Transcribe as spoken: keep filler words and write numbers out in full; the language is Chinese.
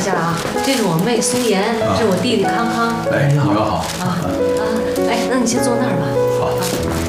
下啊，这是我妹苏妍，这是我弟弟康康。 哎，你好，你好。 啊啊，哎，那你先坐那儿吧。 好。